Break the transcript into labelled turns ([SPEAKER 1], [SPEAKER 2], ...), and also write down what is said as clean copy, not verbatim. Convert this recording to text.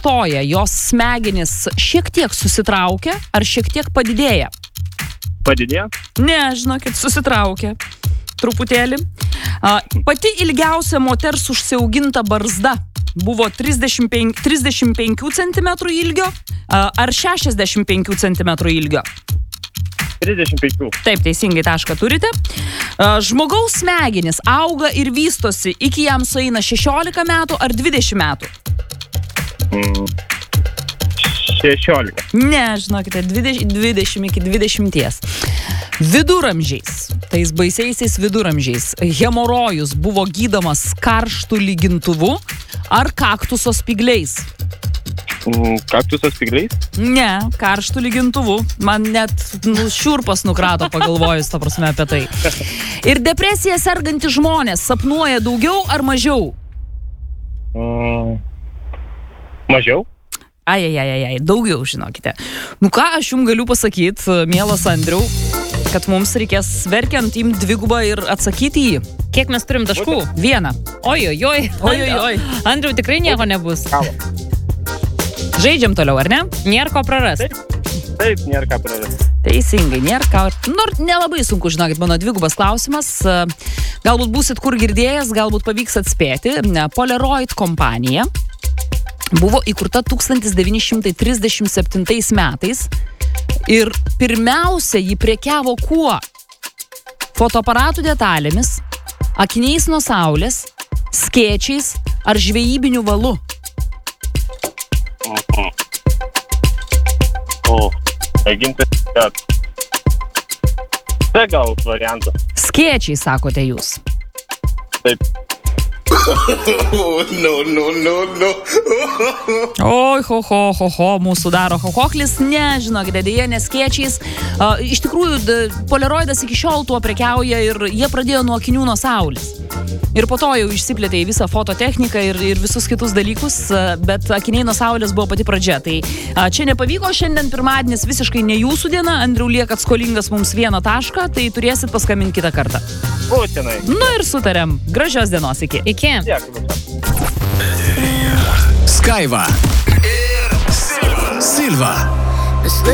[SPEAKER 1] sustoja, jos smegenys šiek tiek susitraukia ar šiek tiek padidėja?
[SPEAKER 2] Padidėjo?
[SPEAKER 1] Ne, žinokit, susitraukia. Truputėlį. Pati ilgiausia moters užsiauginta barzda buvo 35 cm ilgio ar 65 cm ilgio?
[SPEAKER 2] 35.
[SPEAKER 1] Taip, teisingai tašką turite. Žmogaus smegenys auga ir vystosi iki jam sueina 16 metų ar 20 metų?
[SPEAKER 2] 16.
[SPEAKER 1] Ne, žinokite, 20 iki 20. Viduramžiais, tais baisiaisiais viduramžiais, hemorojus buvo gydomas karštų lygintuvu ar kaktuso spygliais?
[SPEAKER 2] Kaktuso spygliais?
[SPEAKER 1] Ne, karštų lygintuvu. Man net šiurpas nukrato pagalvojus, ta prasme, apie tai. Ir depresija sergantys žmonės sapnuoja daugiau ar mažiau?
[SPEAKER 2] Mažiau.
[SPEAKER 1] Ai, daugiau, žinokite. Nu ką, aš jums galiu pasakyti, mielas Andriau, kad mums reikės verkiant imti dvigubą ir atsakyti jį.
[SPEAKER 3] Kiek mes turim taškų?
[SPEAKER 1] 1.
[SPEAKER 3] Ojojoj. Andriau, tikrai nieko nebus. Žaidžiam toliau, ar ne? Nėra ko prarasti.
[SPEAKER 2] Taip, nėra ką prarasti.
[SPEAKER 1] Teisingai, nėra ką. Nors nelabai sunku, žinokit, mano dvigubas klausimas. Galbūt būsit kur girdėjęs, galbūt pavyks atspėti. Polaroid kompanija buvo įkurta 1937 metais ir pirmiausia jį prekiavo kuo? Fotoaparatų detalėmis, akiniais nuo saulės, skėčiais ar žvejybiniu valu?
[SPEAKER 2] Tai gal variantas.
[SPEAKER 1] Skėčiai, sakote jūs.
[SPEAKER 2] Taip.
[SPEAKER 4] No.
[SPEAKER 1] Oi, ho, mūsų daro hohoklis. Ne, žinokite, dėja, neskėčiais. Iš tikrųjų, Polaroidas iki šiol tuo prekiauja ir jie pradėjo nuo akinių nuo saulės. Ir po to jau išsiplėtė į visą fototechniką ir visus kitus dalykus, bet akiniai nuo saulės buvo pati pradžia. Tai čia nepavyko, šiandien pirmadienis visiškai ne jūsų diena, Andriau liekat skolingas mums 1 tašką, tai turėsit paskambinti kitą kartą.
[SPEAKER 2] Būtinai.
[SPEAKER 1] Nu ir sutarėm. Gražios dienos, iki.
[SPEAKER 3] Iki.
[SPEAKER 4] Skaiva ir Silva.